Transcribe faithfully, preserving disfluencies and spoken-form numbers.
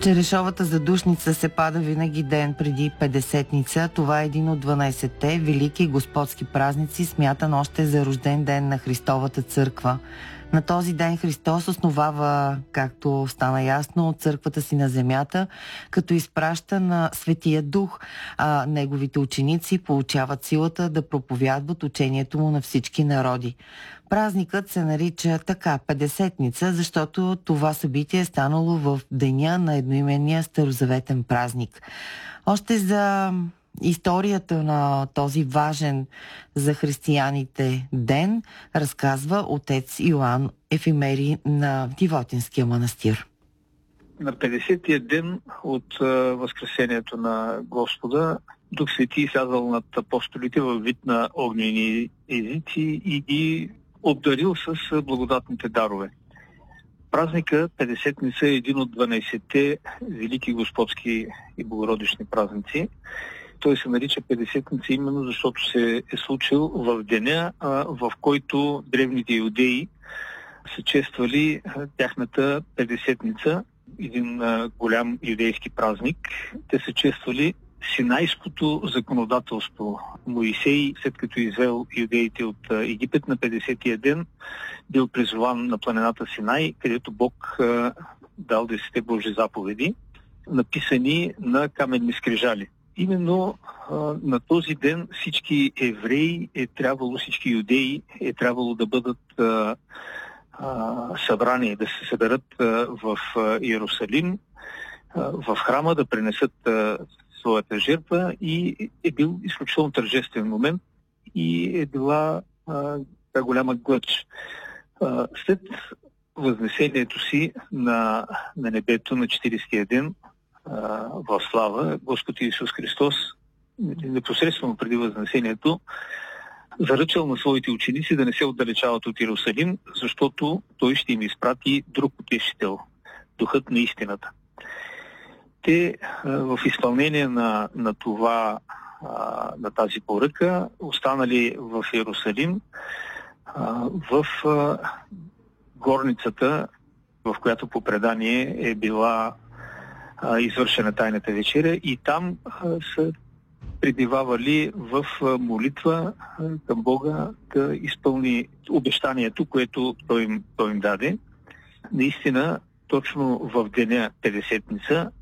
Черешовата задушница се пада винаги ден преди Петдесетница. Това е един от дванайсетте велики господски празници, смятан още за рожден ден на Христовата църква. На този ден Христос основава, както стана ясно, църквата си на земята, като изпраща на Светия Дух, а неговите ученици получават силата да проповядват учението му на всички народи. Празникът се нарича така Петдесетница, защото това събитие е станало в деня на едноименния старозаветен празник. Още за историята на този важен за християните ден разказва отец Йоан Ефимерий на Дивотинския манастир. На петдесетия ден от възкресението на Господа, Дух Свети слязал над апостолите във вид на огнени езици и ги обдарил с благодатните дарове. Празника Петдесетница е един от дванайсетте велики господски и богородични празници. Той се нарича Петдесетница именно защото се е случил в деня, в който древните юдеи са чествали тяхната Петдесетница, един голям юдейски празник. Те са чествали Синайското законодателство. Моисей, след като извел юдеите от Египет на петдесетия ден, бил призован на планината Синай, където Бог дал десетте Божи заповеди, написани на каменни скрижали. Именно а, на този ден всички евреи е трябвало, всички юдеи е трябвало да бъдат а, а, събрани, да се съберат а, в а, Иерусалим, а, в храма, да пренесат а, своята жертва и е бил изключително тържествен момент и е била а, голяма глъч. А, след възнесението си на, на небето на четиридесетия ден, в слава, Господ Исус Христос, непосредствено преди възнесението, заръчал на своите ученици да не се отдалечават от Иерусалим, защото той ще им изпрати друг утешител, Духът на истината. Те в изпълнение на, на това, на тази поръка, останали в Иерусалим, в горницата, в която по предание е била извършена тайната вечеря и там а, са пребивавали в а, молитва а, към Бога да изпълни обещанието, което той им, той им даде. Наистина, точно в деня Петдесетница